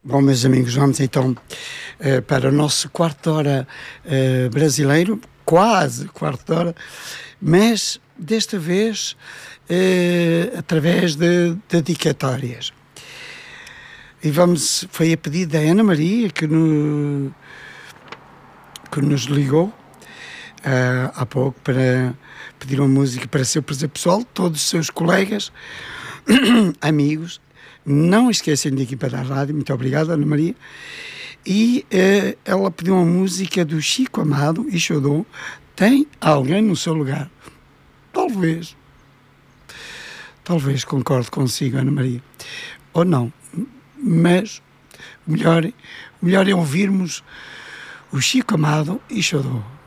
Bom, meus amigos, vamos então para o nosso quarto de hora brasileiro, quase quarto de hora, mas desta vez através de dedicatórias. E foi a pedido da Ana Maria que nos ligou há pouco para pedir uma música para seu prazer pessoal, todos os seus colegas, amigos. Não esquecem da equipa da rádio, muito obrigado, Ana Maria. E ela pediu uma música do Chico Amado e Xodó, Tem Alguém no Seu Lugar. Talvez concorde consigo, Ana Maria, ou não, mas o melhor é ouvirmos o Chico Amado e Xodó.